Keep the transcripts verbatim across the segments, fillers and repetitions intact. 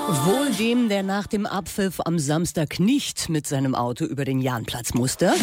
Wohl dem, der nach dem Abpfiff am Samstag nicht mit seinem Auto über den Jahnplatz musste. Radio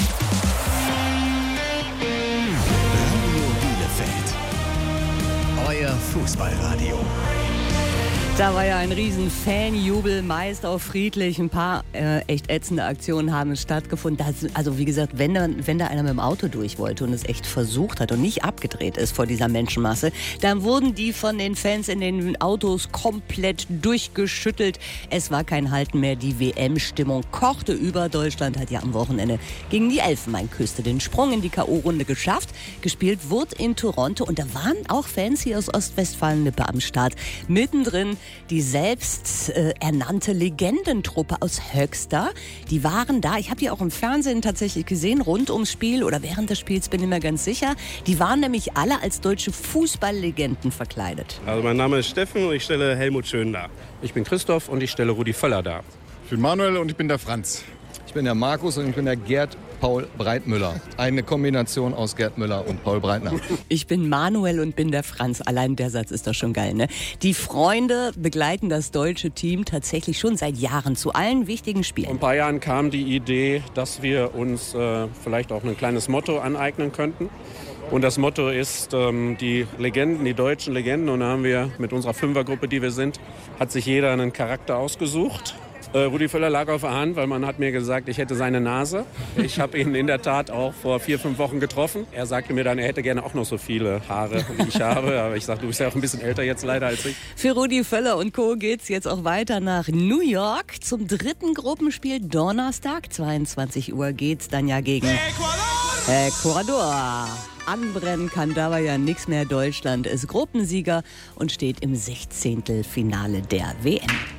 Bielefeld. Euer Fußballradio. Da war ja ein riesen Fanjubel, meist auch friedlich. Ein paar äh, echt ätzende Aktionen haben stattgefunden. Das, also wie gesagt, wenn da, wenn da einer mit dem Auto durch wollte und es echt versucht hat und nicht abgedreht ist vor dieser Menschenmasse, dann wurden die von den Fans in den Autos komplett durchgeschüttelt. Es war kein Halten mehr. Die W M-Stimmung kochte über. Deutschland hat ja am Wochenende gegen die Elfenbeinküste den Sprung in die K O-Runde geschafft. Gespielt wurde in Toronto und da waren auch Fans hier aus Ostwestfalen-Lippe am Start. Mittendrin die selbst äh, ernannte Legendentruppe aus Höxter. Die waren da, ich habe die auch im Fernsehen tatsächlich gesehen, rund ums Spiel oder während des Spiels, bin ich mir ganz sicher. Die waren nämlich alle als deutsche Fußballlegenden verkleidet. Also mein Name ist Steffen und ich stelle Helmut Schön dar. Ich bin Christoph und ich stelle Rudi Völler dar. Ich bin Manuel und ich bin der Franz. Ich bin der Markus und ich bin der Gerd Paul Breitmüller. Eine Kombination aus Gerd Müller und Paul Breitner. Ich bin Manuel und bin der Franz. Allein der Satz ist doch schon geil, ne? Die Freunde begleiten das deutsche Team tatsächlich schon seit Jahren zu allen wichtigen Spielen. Vor ein paar Jahren kam die Idee, dass wir uns äh, vielleicht auch ein kleines Motto aneignen könnten. Und das Motto ist, ähm, die Legenden, die deutschen Legenden. Und da haben wir mit unserer Fünfergruppe, die wir sind, hat sich jeder einen Charakter ausgesucht. Äh, Rudi Völler lag auf der Hand, weil man hat mir gesagt, ich hätte seine Nase. Ich habe ihn in der Tat auch vor vier, fünf Wochen getroffen. Er sagte mir dann, er hätte gerne auch noch so viele Haare, wie ich habe. Aber ich sage, du bist ja auch ein bisschen älter jetzt leider als ich. Für Rudi Völler und Co. geht's jetzt auch weiter nach New York zum dritten Gruppenspiel. Donnerstag, zweiundzwanzig Uhr, geht's dann ja gegen Ecuador. Ecuador. Anbrennen kann dabei ja nichts mehr. Deutschland ist Gruppensieger und steht im Sechzehntelfinale der W M.